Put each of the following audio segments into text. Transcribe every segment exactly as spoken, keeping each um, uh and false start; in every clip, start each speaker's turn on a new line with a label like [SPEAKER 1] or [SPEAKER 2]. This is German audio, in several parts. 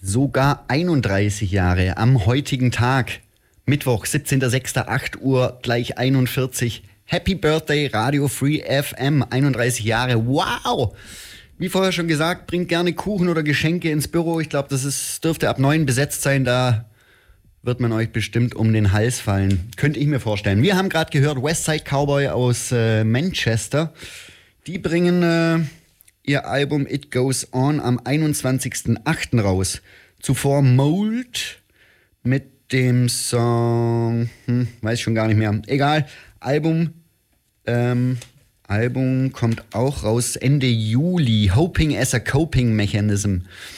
[SPEAKER 1] sogar einunddreißig Jahre am heutigen Tag. Mittwoch, siebzehnter sechster, acht Uhr, gleich einundvierzig. Happy Birthday, Radio Free F M, einunddreißig Jahre. Wow! Wie vorher schon gesagt, bringt gerne Kuchen oder Geschenke ins Büro. Ich glaube, das ist, dürfte ab neun besetzt sein. Da wird man euch bestimmt um den Hals fallen. Könnte ich mir vorstellen. Wir haben gerade gehört, Westside Cowboy aus äh, Manchester. Die bringen äh, ihr Album It Goes On am einundzwanzigster achter raus. Zuvor Mold mit dem Song, hm, weiß schon gar nicht mehr. Egal, Album, ähm, Album kommt auch raus Ende Juli. Hoping as a Coping Mechanism.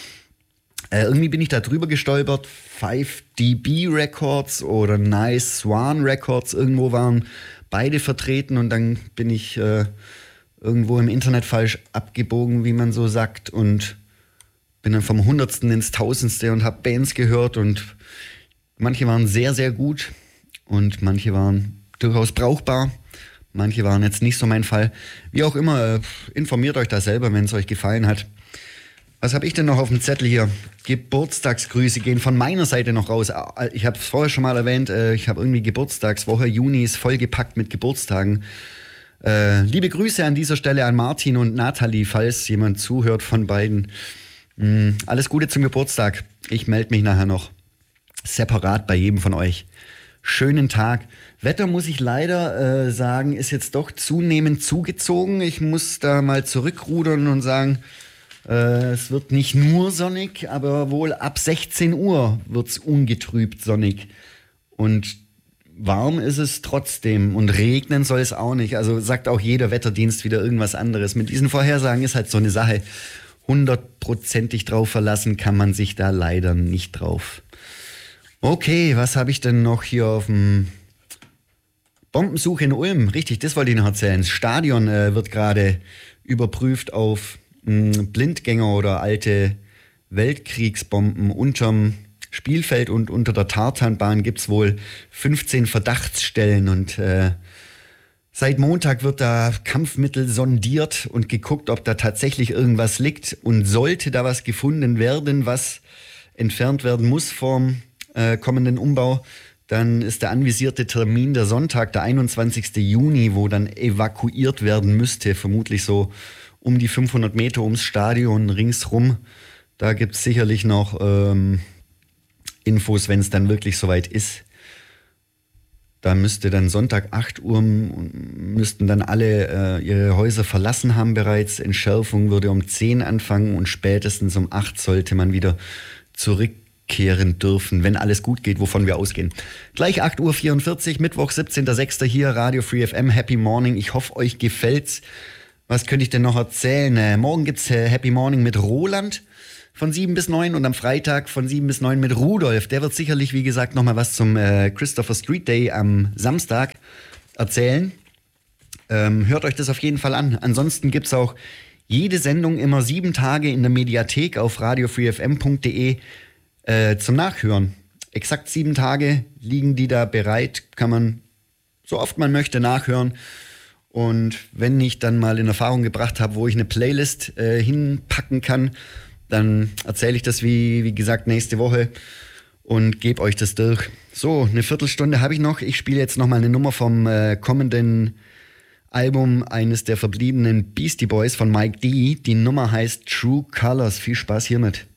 [SPEAKER 1] Äh, irgendwie bin ich da drüber gestolpert. five D B Records oder Nice Swan Records, irgendwo waren beide vertreten und dann bin ich äh, irgendwo im Internet falsch abgebogen, wie man so sagt, und bin dann vom Hundertsten ins Tausendste und habe Bands gehört und manche waren sehr, sehr gut und manche waren durchaus brauchbar. Manche waren jetzt nicht so mein Fall. Wie auch immer, informiert euch da selber, wenn es euch gefallen hat. Was habe ich denn noch auf dem Zettel hier? Geburtstagsgrüße gehen von meiner Seite noch raus. Ich habe es vorher schon mal erwähnt, ich habe irgendwie Geburtstagswoche. Juni ist vollgepackt mit Geburtstagen. Äh, liebe Grüße an dieser Stelle an Martin und Nathalie, falls jemand zuhört von beiden. Mm, alles Gute zum Geburtstag. Ich melde mich nachher noch separat bei jedem von euch. Schönen Tag. Wetter, muss ich leider äh, sagen, ist jetzt doch zunehmend zugezogen. Ich muss da mal zurückrudern und sagen, äh, es wird nicht nur sonnig, aber wohl ab sechzehn Uhr wird es ungetrübt sonnig. Und warm ist es trotzdem und regnen soll es auch nicht. Also sagt auch jeder Wetterdienst wieder irgendwas anderes. Mit diesen Vorhersagen ist halt so eine Sache. Hundertprozentig drauf verlassen kann man sich da leider nicht drauf. Okay, was habe ich denn noch hier auf dem Bombensuche in Ulm? Richtig, das wollte ich noch erzählen. Das Stadion äh, wird gerade überprüft auf mh, Blindgänger oder alte Weltkriegsbomben unterm Spielfeld, und unter der Tartanbahn gibt es wohl fünfzehn Verdachtsstellen und äh, seit Montag wird da Kampfmittel sondiert und geguckt, ob da tatsächlich irgendwas liegt, und sollte da was gefunden werden, was entfernt werden muss vom äh, kommenden Umbau, dann ist der anvisierte Termin der Sonntag, der einundzwanzigster Juni, wo dann evakuiert werden müsste, vermutlich so um die fünfhundert Meter ums Stadion ringsrum. Da gibt es sicherlich noch ähm, Infos, wenn es dann wirklich soweit ist. Da müsste dann Sonntag acht Uhr, müssten dann alle äh, ihre Häuser verlassen haben bereits. Entschärfung würde um zehn anfangen und spätestens um acht sollte man wieder zurückkehren dürfen, wenn alles gut geht, wovon wir ausgehen. Gleich acht Uhr vierundvierzig, Mittwoch, siebzehnter sechster hier, Radio Free F M, Happy Morning. Ich hoffe, euch gefällt's. Was könnte ich denn noch erzählen? Äh, morgen gibt's äh, Happy Morning mit Roland von sieben bis neun und am Freitag von sieben bis neun mit Rudolf. Der wird sicherlich, wie gesagt, nochmal was zum äh, Christopher Street Day am Samstag erzählen. Ähm, hört euch das auf jeden Fall an. Ansonsten gibt's auch jede Sendung immer sieben Tage in der Mediathek auf radio free f m punkt d e äh, zum Nachhören. Exakt sieben Tage liegen die da bereit, kann man so oft man möchte nachhören. Und wenn ich dann mal in Erfahrung gebracht habe, wo ich eine Playlist äh, hinpacken kann, dann erzähle ich das, wie, wie gesagt, nächste Woche und gebe euch das durch. So, eine Viertelstunde habe ich noch. Ich spiele jetzt nochmal eine Nummer vom äh, kommenden Album eines der verbliebenen Beastie Boys von Mike D. Die Nummer heißt True Colors. Viel Spaß hiermit.